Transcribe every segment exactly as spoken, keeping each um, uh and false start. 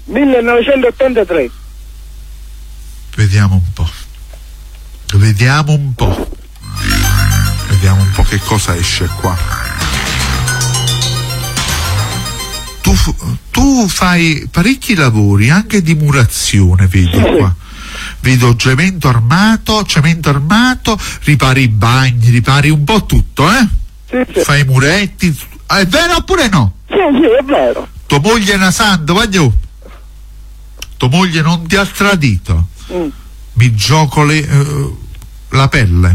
millenovecentottantatré. Vediamo un po'. Vediamo un po'. Vediamo un po' che cosa esce qua. Tu, tu fai parecchi lavori, anche di murazione, vedo sì. qua. Vedo cemento armato, cemento armato, ripari i bagni, ripari un po' tutto, eh? Sì, sì. Fai i muretti. Ah, è vero oppure no? Sì, sì, è vero. Tua moglie è una santa, voglio. Tua moglie non ti ha tradito. Mm. Mi gioco le, uh, la pelle.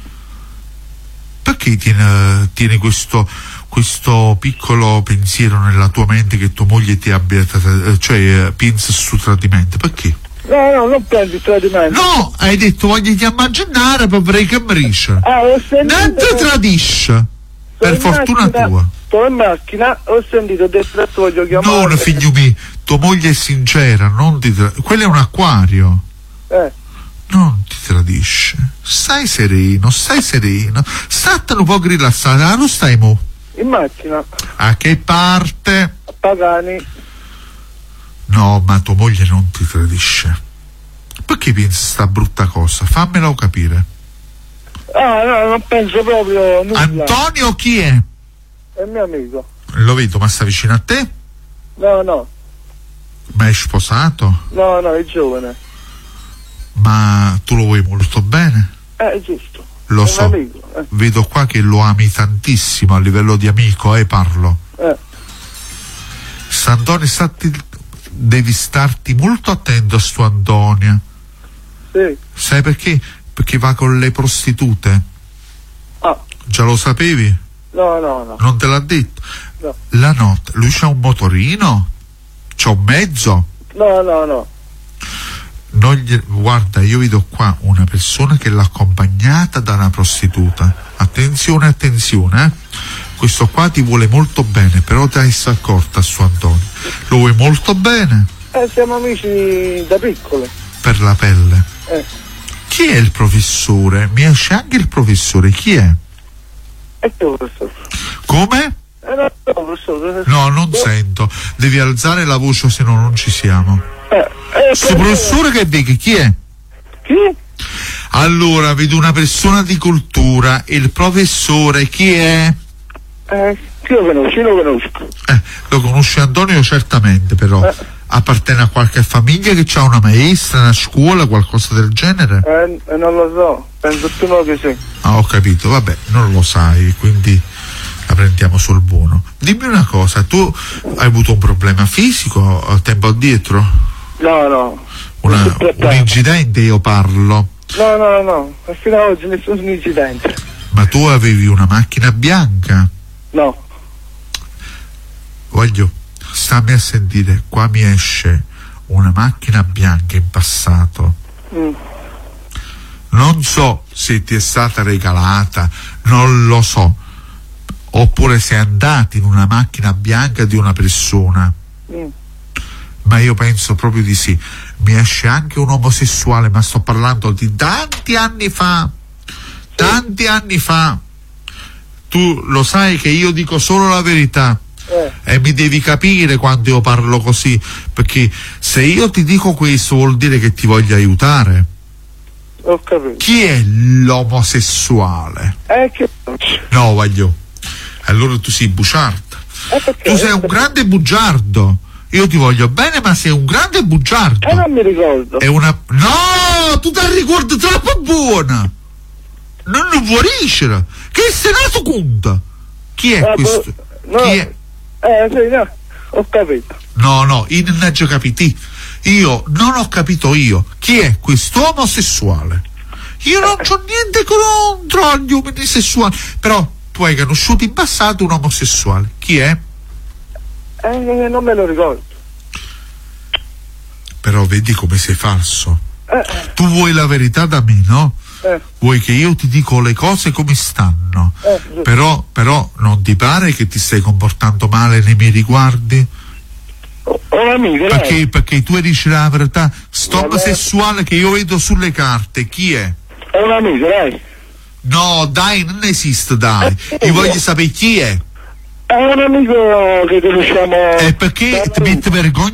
Perché tiene, tiene questo, questo piccolo pensiero nella tua mente che tua moglie ti abbia, cioè pensa su tradimento? Perché? No, no, non pensi tradimento. No, hai detto voglio ti immaginare per vorrei che mrisce. Ah, ho sentito. Non ti tradisce. Per fortuna macchina, tua. Sto in macchina, ho sentito detto voglio chiamare. Non, figlio mio, tua moglie è sincera, non ti tra... quello è un acquario. Eh. Non ti tradisce. Stai sereno, stai sereno. Statene un po' rilassato. Ah, non stai mo? In macchina. A che parte? A Pagani. No, ma tua moglie non ti tradisce. Perché pensi sta brutta cosa? Fammelo capire. Ah, no, non penso proprio nulla. Antonio chi è? È mio amico. Lo vedo, ma sta vicino a te? No, no. Ma è sposato? No, no, è giovane. Ma tu lo vuoi molto bene? Eh, è giusto. Lo è so. Un amico, eh. Vedo qua che lo ami tantissimo a livello di amico, eh, parlo. Eh. Sant'Antonio, stati, devi starti molto attento a sto Antonio. Sì. Sai perché? Perché va con le prostitute. Ah. Già lo sapevi? No, no, no. Non te l'ha detto? No. La notte, lui c'ha un motorino? C'ha un mezzo? No, no, no. Non gli, guarda, io vedo qua una persona che l'ha accompagnata da una prostituta. Attenzione, attenzione, eh? Questo qua ti vuole molto bene, però ti hai accorta su Antonio. Lo vuoi molto bene? Eh, siamo amici da piccolo. Per la pelle. Eh. Chi è il professore? Mi esce anche il professore, chi è? E tu, professore? Come? Eh, no, no, professore. No, non sento. Devi alzare la voce, se no non ci siamo. Eh, eh, Sto professore che vedi, chi è? Chi? Allora, vedo una persona di cultura. Il professore chi è? Eh, chi lo conosci? Lo conosco. Eh, lo conosce Antonio certamente, però Eh. appartiene a qualche famiglia che ha una maestra, una scuola, qualcosa del genere? Eh, eh, non lo so, penso tu no che sì. Ah, ho capito, vabbè, non lo sai, quindi la prendiamo sul buono. Dimmi una cosa, tu hai avuto un problema fisico a tempo addietro? No, no. Una, Non si un trattava. incidente io parlo? No, no, no, fino ad oggi nessun incidente. Ma tu avevi una macchina bianca? No. Voglio, stammi a sentire, qua mi esce una macchina bianca in passato. Mm. Non so se ti è stata regalata, non lo so, oppure sei andato in una macchina bianca di una persona, Mm. ma io penso proprio di sì. Mi esce anche un omosessuale, ma sto parlando di tanti anni fa, tanti anni fa. Tu lo sai che io dico solo la verità. Eh. E mi devi capire quando io parlo così, perché se io ti dico questo vuol dire che ti voglio aiutare. Ho capito. Chi è l'omosessuale? Eh, che... No, voglio. Allora tu sei bugiardo. Eh, perché? Tu sei un grande bugiardo. Io ti voglio bene, ma sei un grande bugiardo. Eh, non mi ricordo. È una... No, tu ti ricordi troppo buona. Non lo vuoi ricere. Che sei nato conta? Chi è Eh, questo? no. Chi è? Eh, sì, no. Ho capito. No, no, io non ho già capito. Io non ho capito io. Chi è questo omosessuale? Io non c'ho niente contro gli uomini sessuali. Però tu hai conosciuto in passato un omosessuale. Chi è? Eh, non me lo ricordo. Però vedi come sei falso. Eh, Tu vuoi la verità da me, no? eh, Vuoi che io ti dico le cose come stanno. eh, giusto. Però, però non ti pare che ti stai comportando male nei miei riguardi? Ho un amico, lei. Perché, perché tu dici la verità. Sto Vabbè. omosessuale che io vedo sulle carte, chi è? È un amico, lei. No, dai, non esiste, dai. Eh, Io voglio sapere chi è. È un amico che conosciamo. E perché ti metti vergogna di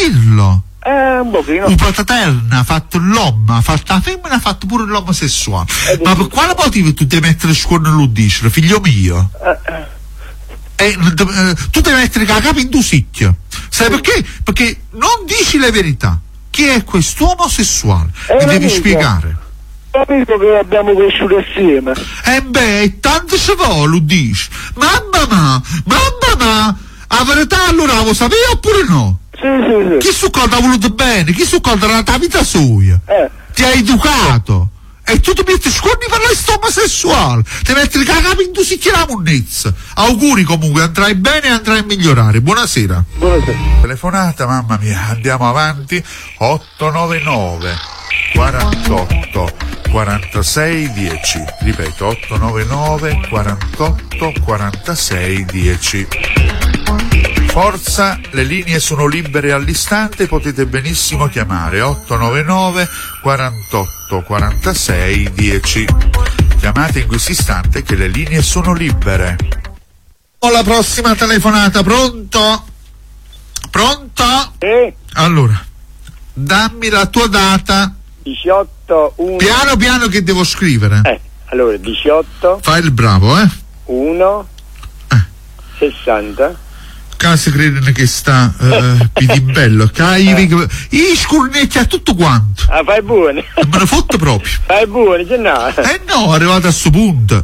dirlo. Eh, un pochino. Un protaterna ha fatto l'uomo, ha fatto la femmina, ha fatto pure l'omosessuale. Eh, Ma per quale motivo tu devi mettere scuola lo dici, figlio mio? Eh, Eh, eh, tu devi mettere la capa in due sicchio. Sai perché? Perché non dici la verità. Chi è quest'uomo omosessuale? È Mi un devi amico. spiegare. amico che abbiamo cresciuto assieme. E beh, tanto ci vuole, dici. Mamma ma, mamma ma, la verità allora la sapevi oppure no? Sì, sì, sì. Chi su cosa ha voluto bene? Chi su cosa ha la vita sua? Eh. Ti ha educato. E tu ti metti scorni per la omosessuale. Ti metti la capa in due sicchi la monnezza. Auguri comunque, andrai bene e andrai a migliorare. Buonasera. Buonasera. Telefonata, mamma mia, andiamo avanti. otto nove nove quarantotto quarantasei dieci. Ripeto, otto nove nove quarantotto quarantasei dieci. Forza, le linee sono libere all'istante, potete benissimo chiamare otto nove nove quarantotto quarantasei dieci. Chiamate in questo istante che le linee sono libere. Ho la prossima telefonata, pronto? Pronto? Sì. Allora, dammi la tua data. diciotto uno. Piano piano che devo scrivere. Eh, allora diciotto Fai il bravo, eh? uno Eh. sessanta. Casi credono che sta eh, Pidimbello, Cairi, i scurnetti a tutto quanto. Ah, fai buone. Me ne fotte proprio. Fai buone, c'è no. Eh no, è arrivato a sto punto.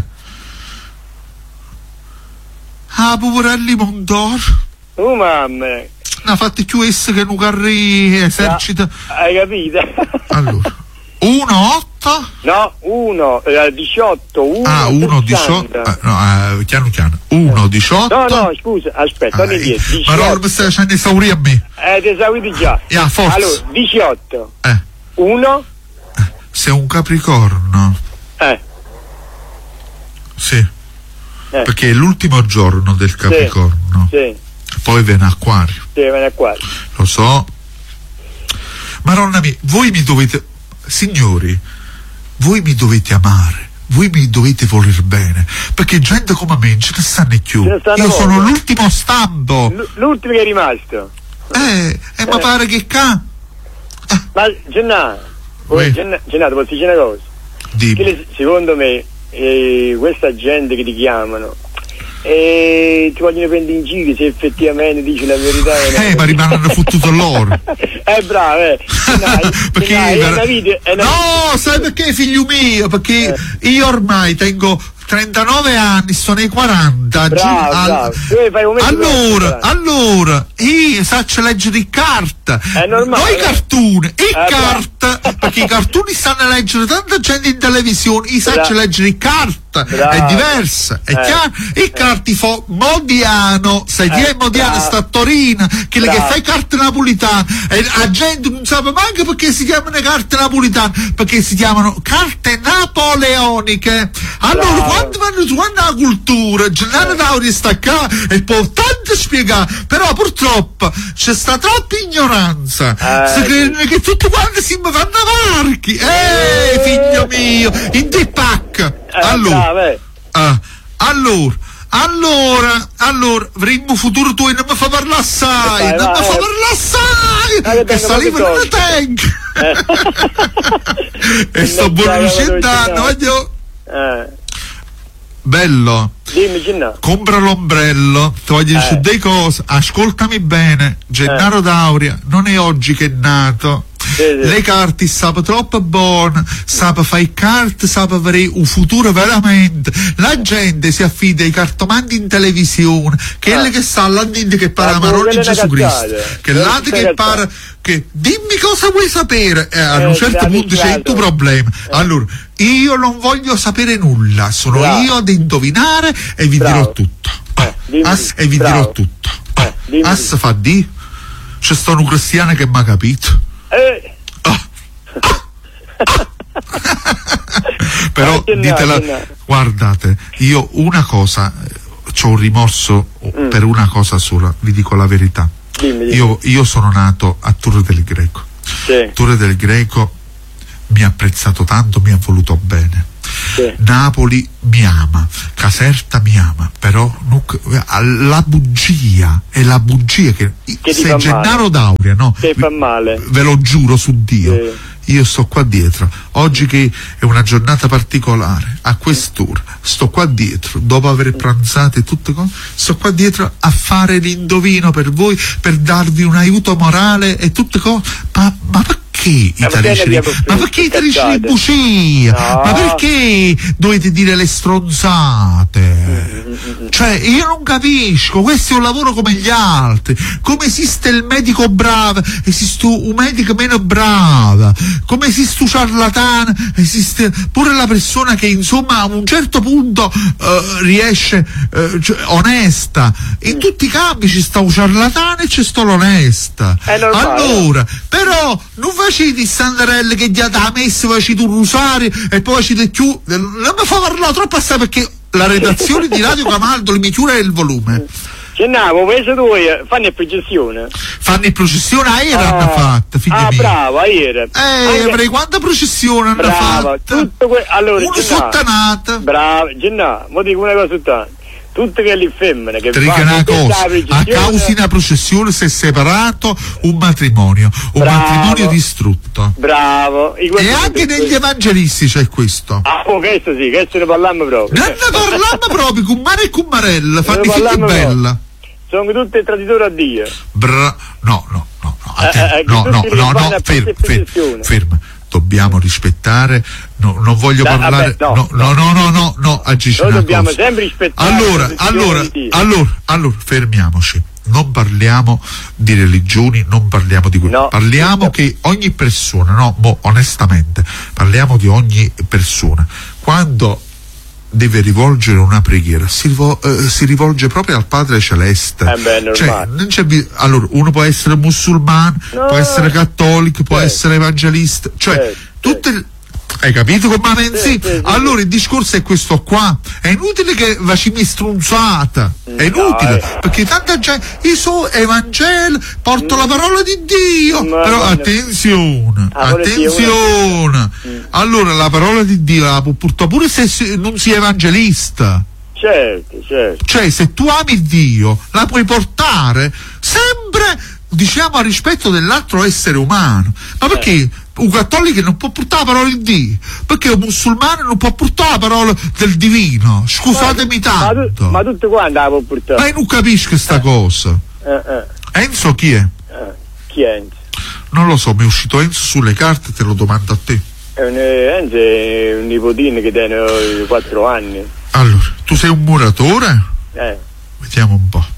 Ah, poverelli Mondor. Oh mamma. Ne ha fatti più esse che un carri esercito. Ah, hai capito? Allora, uno otto. No, uno, eh, diciotto, uno. Ah, uno diciotto. Eh, no, eh, piano piano. uno diciotto. No, no, scusa, aspetta, non Ah, indietro. ma non mi stai facendo esaurire a me. Eh, ti esauriti già. Yeah, forza. Allora, diciotto, Eh, uno, sei un capricorno. eh, Sì. eh. Perché è l'ultimo giorno del Capricorno. Sì, Poi viene Acquario. sì, viene qua. Lo so. Maronna mia, voi mi dovete, signori, voi mi dovete amare, voi mi dovete voler bene, perché gente come me ce ne stanno più. Ce ne stanno Io sono poche. l'ultimo stampo. L- l'ultimo che è rimasto. Eh, e mi Eh. pare che ca. Ma Gennaro, Uè. Gennaro, Gennaro, posso dire una cosa? Dimmi. Che le- secondo me, eh, questa gente che ti chiamano, eh, ti vogliono prendere in giro se effettivamente dici la verità. Eh, ma rimangono fottuto loro. Eh, bravo, eh. Dai, Perché dai, è una vita- è una- no, sai perché, figlio mio? Perché Eh. io ormai tengo trentanove anni, sono ai quaranta. Bravo, Gi- bravo. Tu fai un momento allora, per- allora, io saccio leggere i carta. È normale. Non i cartoni, i Eh, carta. Perché i cartoni stanno a leggere tanta gente in televisione, io saccio Bravo. leggere i carta. Bravo. È diversa, è Eh. chiaro? I carti fa Modiano, sai chi Eh, è Modiano? bravo. Sta a Torino, quelli che Bravo. fa i carte napolitane. E la gente non sa manco perché si chiamano carte napolitane, perché si chiamano carte napoleoniche. Allora, Bravo. quando vanno su la cultura, Gennaro Dauri sta qua e può tanto spiegare, però purtroppo c'è sta troppa ignoranza. Eh, Si credono che tutti quanti si fanno varchi. Eh, figlio mio, in te pacca. Eh, Allora, bravo, eh. ah, allora, allora, allora, avremmo futuro tu e non mi fa parlare assai, Vai, non mi vai. fa parlare assai, Dai, che che tengo saliva poche non ne tengo. E sto buono cent'anni, voglio... Eh, Bello, dimmi, Gennaro. compra l'ombrello, ti voglio Eh. dire delle cose, ascoltami bene, Gennaro Dauria non è oggi che è nato. Sì, sì. Le carte sapeva troppo buone, sapeva fare carte, sapeva avere un futuro veramente. La gente si affida ai cartomanti in televisione, quelli Ah. che sa là dentro che para Ah, la parola di quelle Gesù Cristo, cazzate. che Quelle là che cazzate. para, che dimmi cosa vuoi sapere, eh, a Eh, un certo bravi, punto c'è il tuo bravi. problema. Allora, io non voglio sapere nulla, sono Bravo. io ad indovinare e vi Bravo. dirò tutto. Eh, dimmi. As, e vi Bravo. dirò tutto. Eh, dimmi. As fa di, c'è sta un cristiano che mi ha capito. Eh, Però Ah, che no, ditela, che no. guardate, io una cosa, c'ho un rimorso Mm. per una cosa sola, vi dico la verità. dimmi, dimmi. Io, io sono nato a Torre del Greco. Sì. Torre del Greco mi ha apprezzato tanto, mi ha voluto bene. Sì. Napoli mi ama, Caserta mi ama, però non, la bugia è la bugia che, che se Gennaro D'Auria, no, che fa male, ve lo giuro su Dio, sì. Io sto qua dietro, oggi che è una giornata particolare, a quest'ora, sto qua dietro, dopo aver pranzato e tutte cose, sto qua dietro a fare l'indovino per voi, per darvi un aiuto morale e tutte cose, ma, ma perché italici, ma perché italici di bugia? No. Ma perché dovete dire le stronzate? Cioè, io non capisco, questo è un lavoro come gli altri, come esiste il medico bravo, esiste un medico meno bravo, come esiste un ciarlatano, esiste pure la persona che insomma a un certo punto uh, riesce uh, cioè, onesta. In tutti i campi ci sta un ciarlatano e ci sta l'onesta. Allora, però non facete Sandarelle che gli ha messo, facete un rosario e poi facete più, non mi fa parlare troppo assai perché la redazione di Radio Camaldoli mi chiude il volume. Gennaro, questo due fanno processione. Fanno in processione a era ah, hanno fatto, figli ah, miei. bravo, a era. Eh, Anche... avrei quanta processione hanno fatto? Tutto que... allora, una sottanata. Bravo, Gennaro, mo dico una cosa soltanto. Tutte quelle femmine che fanno una cosa, a causa di una processione si è separato un matrimonio, un bravo, matrimonio distrutto. Bravo. E anche negli evangelisti c'è questo. Ah, oh, questo sì, questo ne parliamo proprio. Non ne parliamo proprio, con mare e con marella, fanno i figli bella. Sono tutti traditori a Dio. Bra- no, no, no, no, eh, eh, no, no, no, no, ferma, ferma, ferma. Dobbiamo rispettare, no, non voglio da, parlare, vabbè, no, no, no, no, no, no, agisci noi una dobbiamo cosa. sempre rispettare. Allora, allora, allora, allora, fermiamoci. Non parliamo di religioni, non parliamo di quello. No, parliamo no. che ogni persona, no, mo, onestamente, parliamo di ogni persona. Quando deve rivolgere una preghiera, si, rivol- eh, si rivolge proprio al Padre Celeste. Eh beh, cioè, non c'è bi- allora, uno può essere musulmano, no, può essere cattolico, può certo. essere evangelista, cioè certo, tutte certo. Hai capito come pensi? Sì, sì, sì. Allora il discorso è questo qua. È inutile che facciamo strunzata. È inutile. No, eh. Perché tanta gente. Io so Evangelo, porto mm. la parola di Dio. No, però no, attenzione, no. attenzione. Mm. Allora la parola di Dio la può portare pure se non si è evangelista. Certo, certo. Cioè, se tu ami Dio, la puoi portare sempre, diciamo, a rispetto dell'altro essere umano. Ma perché? Eh. Un cattolico non può portare la parola di Dio, perché un musulmano non può portare la parola del divino. Scusatemi ma, tanto. Ma, ma tutte quante la può portare? Ma io non capisco questa eh. cosa. Eh, eh. Enzo chi è? Eh. Chi è Enzo? Non lo so, mi è uscito Enzo sulle carte, te lo domando a te. È un, Enzo è un nipotino che tiene quattro anni. Allora, tu sei un muratore? Eh. Vediamo un po'.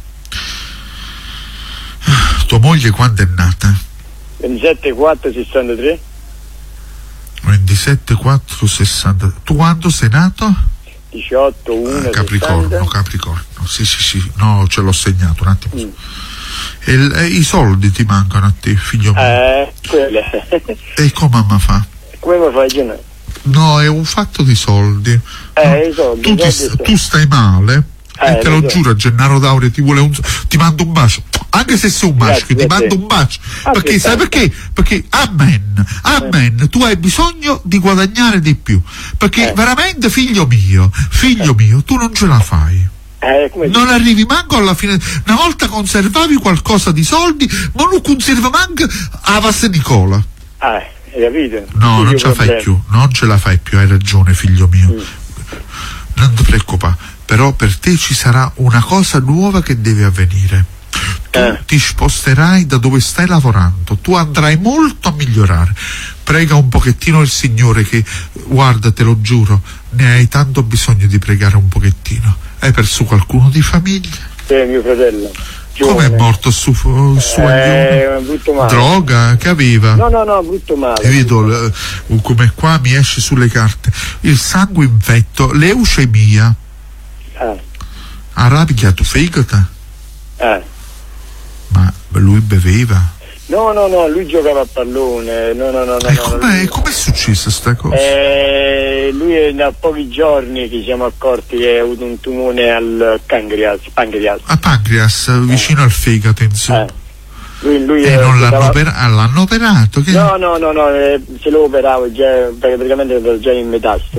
Tua moglie quando è nata? ventisette quattro sessantatré. ventisette quattro sessanta. Tu quando sei nato? diciotto uno ah, Capricorno, sessanta. Capricorno. Sì, sì, sì. No, ce l'ho segnato un attimo. Mm. E, l- e i soldi ti mancano a te, figlio mio? Eh, quelle. E come mamma fa? Come mi fai Gennaro? No, è un fatto di soldi. Eh, no, i soldi. Tu, ti, soldi tu stai male? Eh, e te lo giuro, Gennaro D'Auria ti vuole un ti mando un bacio, anche se sei un maschio, ti mando un bacio, ah, perché sai perché? Perché amen, amen, tu hai bisogno di guadagnare di più, perché eh. veramente figlio mio, figlio eh. mio, tu non ce la fai. Eh, non arrivi manco alla fine. Una volta conservavi qualcosa di soldi, ma non conserva manco a Vasse Nicola. Ah, hai capito? No, non ce la fai più, non ce la fai più, hai ragione figlio mio. Mm. Non ti preoccupare. Però per te ci sarà una cosa nuova che deve avvenire. Tu eh. ti sposterai da dove stai lavorando, tu andrai molto a migliorare. Prega un pochettino il Signore che, guarda, te lo giuro, ne hai tanto bisogno di pregare un pochettino. Hai perso qualcuno di famiglia? Sì, mio fratello. Come è morto su, su eh, brutto male. Droga che aveva? No, no, no, brutto male. E vedo uh, come qua mi esce sulle carte il sangue infetto, leucemia. Eh. Ha rapichiato fegato? Eh. Ma lui beveva? No, no, no, lui giocava a pallone. No, no, no, no. E com'è, com'è successa sta cosa? Eh, lui da pochi giorni che ci siamo accorti che ha avuto un tumore al pancreas. pancreas. A pancreas, eh. vicino al fegato, insomma. Eh. Lui, lui e non l'hanno, stava... opera... l'hanno operato? Che... No, no, no, no, eh, se lo operavo già, perché praticamente ero già in metastasi.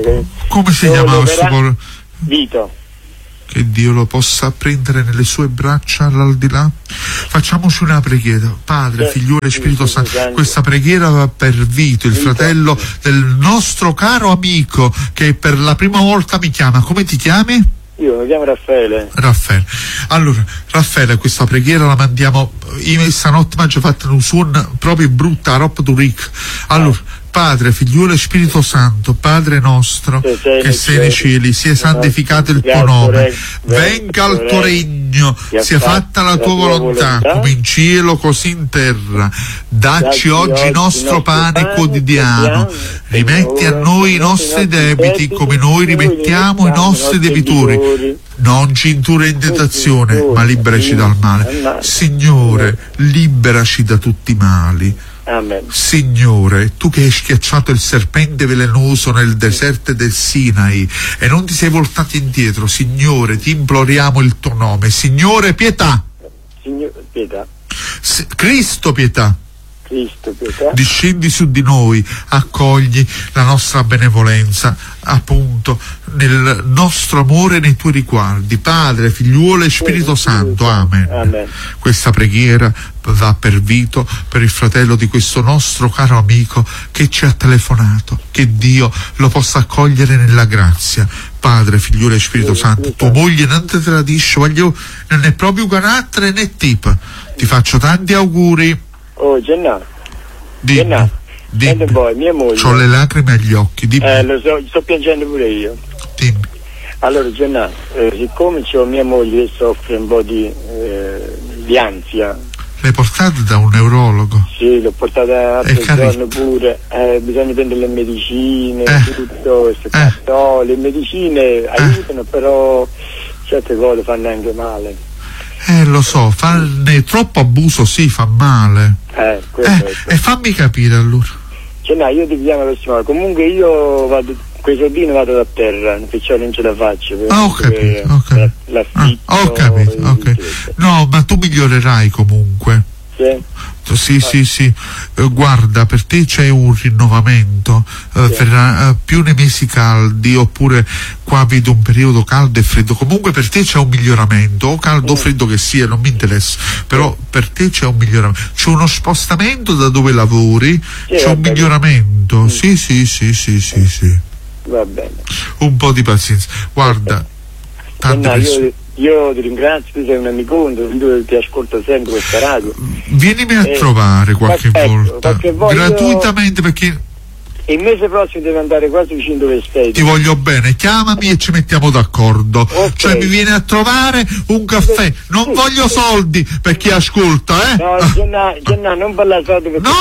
Come si chiamava questo povero? Vito. Che Dio lo possa prendere nelle sue braccia all'aldilà. Facciamoci una preghiera. Padre, sì, Figliolo e Spirito sì, Santo. Santo. Questa preghiera va per Vito, il Vito, fratello sì. del nostro caro amico che per la prima volta mi chiama. Come ti chiami? Io mi chiamo Raffaele. Raffaele. Allora, Raffaele, questa preghiera la mandiamo. Io stanotte mi ha già fatto un suono proprio brutta, roba duric. Allora, ah. Padre, Figliolo e Spirito Santo, Padre nostro, che sei, che sei nei cieli, sia santificato il tuo nome, venga il tuo regno, sia fatta la tua volontà, come in cielo così in terra. Dacci oggi il nostro pane quotidiano, rimetti a noi i nostri debiti, come noi rimettiamo i nostri debitori. Non ci indurre in tentazione, ma liberaci dal male. Signore, liberaci da tutti i mali. Amen. Signore, tu che hai schiacciato il serpente velenoso nel deserto del Sinai e non ti sei voltato indietro, Signore, ti imploriamo il tuo nome. Signore, pietà. Signore, pietà. S- Cristo, pietà. Cristo, pietà. Discendi su di noi, accogli la nostra benevolenza, appunto, nel nostro amore nei tuoi riguardi. Padre, Figliuolo e Spirito Santo. Amen. Amen. Questa preghiera va per Vito, per il fratello di questo nostro caro amico che ci ha telefonato. Che Dio lo possa accogliere nella grazia. Padre, Figliuolo e Spirito Santo. Tua moglie non ti tradisce, voglio, non è proprio carattere né tipo. Ti faccio tanti auguri. Oh, Gennaro. Dimmi. Gennaro. Dimmi. Poi, mia moglie. C'ho le lacrime agli occhi. Dimmi. Eh, lo so, sto piangendo pure io. Dimmi. Allora, Gennaro, eh, siccome c'ho mia moglie che soffre un po' di, eh, di ansia. L'hai portata da un neurologo? Sì, l'ho portata a tre giorni pure. Eh, bisogna prendere le medicine, eh. tutto, queste eh. no, le medicine eh. aiutano, però certe cose fanno anche male. Eh, lo so, farne troppo abuso sì, fa male. Eh, eh e fammi capire allora. Cioè, no, io ti chiamo la prossima volta. Comunque io vado, quei soldini vado da terra, perciò non ce la faccio. Ah, ho capito, ho capito. Ah, ho capito, ho capito. No, ma tu migliorerai comunque. Sì. Sì, ah. sì, sì, eh, guarda, per te c'è un rinnovamento, eh, sì. verrà, eh, più nei mesi caldi, oppure qua vedo un periodo caldo e freddo, comunque per te c'è un miglioramento, o caldo o mm. freddo che sia, non mi interessa, però sì. per te c'è un miglioramento, c'è uno spostamento da dove lavori, sì, c'è un miglioramento, mm. sì, sì, sì, sì, sì, sì. Va bene. Un po' di pazienza, guarda, tante no, persone... io... Io ti ringrazio, tu sei un amicone, io ti ascolto sempre questa radio. Vienimi a eh, trovare qualche, ecco, volta, qualche volta, gratuitamente, perché il mese prossimo devo andare quasi vicino dove stai. Ti voglio bene, chiamami e ci mettiamo d'accordo. Okay. Cioè mi vieni a trovare un caffè, non sì, voglio sì. soldi per chi ascolta, eh? No, Gennaro, Gennaro, non parlare soldi perché...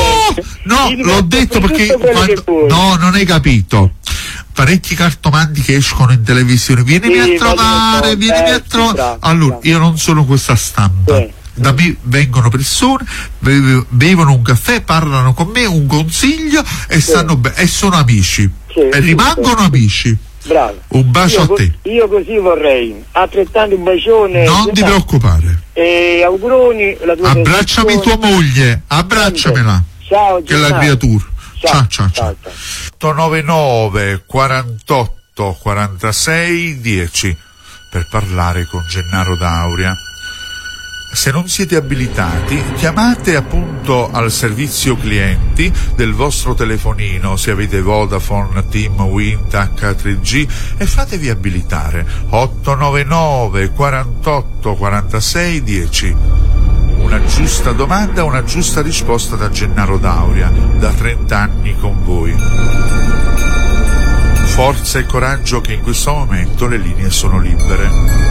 No, no, l'ho detto perché... Quando, no, non hai capito. Parecchi cartomanti che escono in televisione, vienimi sì, a trovare, so, vienimi eh, a trovare. Allora, io non sono questa stampa. Sì. Da me vengono persone, bevono un caffè, parlano con me, un consiglio e sì. stanno be- e sono amici. Sì, e rimangono sì. amici. Bravo. Un bacio io, a te. Io così vorrei. Altrettanto un bacione. Non ti preoccupare. E auguroni. La tua Abbracciami tua moglie, abbracciamela. Ciao, che è la creatura. Ciao, ciao, ciao. ciao. otto nove nove quarantotto quarantasei dieci per parlare con Gennaro D'Auria. Se non siete abilitati, chiamate appunto al servizio clienti del vostro telefonino, se avete Vodafone, Team, Wind, acca tre G, e fatevi abilitare. otto nove nove quarantotto quarantasei dieci. Una giusta domanda, una giusta risposta da Gennaro D'Auria, da trenta anni con voi. Forza e coraggio, che in questo momento le linee sono libere.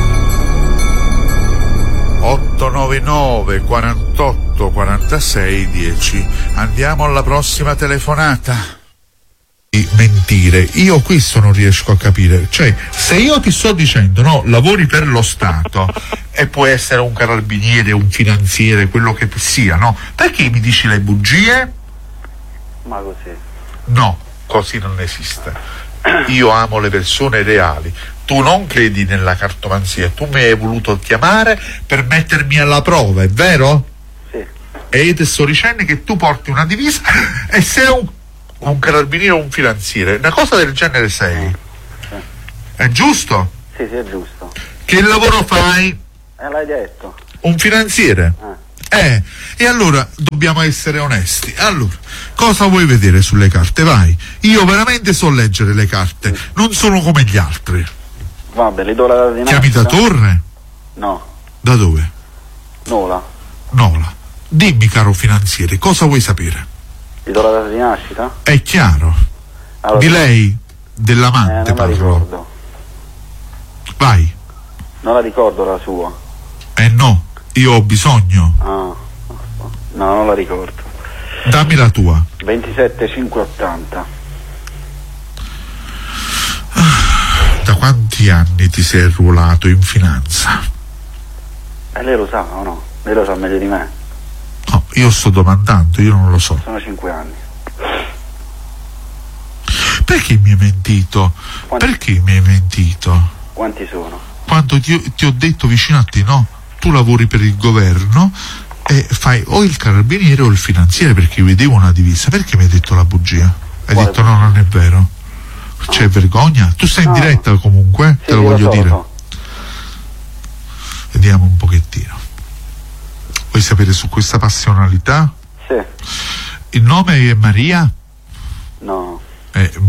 otto nove nove quarantotto quarantasei dieci. Andiamo alla prossima telefonata. Mentire, io questo non riesco a capire, cioè se io ti sto dicendo no, lavori per lo Stato e può essere un carabiniere, un finanziere, quello che sia, no? Perché mi dici le bugie? Ma così? No, così non esiste. Io amo le persone reali. Tu non credi nella cartomanzia, tu mi hai voluto chiamare per mettermi alla prova, è vero? Sì. E io ti sto dicendo che tu porti una divisa e sei un un carabiniere o un finanziere, una cosa del genere sei. Sì. È giusto? Sì, sì, è giusto. Che lavoro fai? Eh, l'hai detto. Un finanziere? Eh. Eh, e allora dobbiamo essere onesti. Allora, cosa vuoi vedere sulle carte? Vai. Io veramente so leggere le carte, non sono come gli altri. Vabbè, le do la data di nascita. Chiami da Torre? No, Da dove? Nola. Nola. Dimmi, caro finanziere, cosa vuoi sapere? Gli do la data di nascita? È chiaro. Allora, Di lei, eh, dell'amante non la parlo. ricordo. Vai. Non la ricordo la sua. Eh no, io ho bisogno. Ah, no, non la ricordo. Dammi la tua. ventisette cinquecentottanta. Da quanti anni ti sei arruolato in finanza? E lei lo sa o no? Lei lo sa meglio di me. No, io sto domandando, io non lo so. Sono cinque anni. Perché mi hai mentito? Quanti? Perché mi hai mentito? Quanti sono? Quando ti, ti ho detto vicino a te, no, tu lavori per il governo e fai o il carabiniere o il finanziere, perché vedevo una divisa. Perché mi hai detto la bugia? Hai Quale detto no, non è vero. C'è No. vergogna? Tu stai in No. diretta comunque, Sì, te lo sì, voglio so, dire. so. Vediamo un pochettino. Vuoi sapere su questa passionalità? Sì. Il nome è Maria? No. Eh,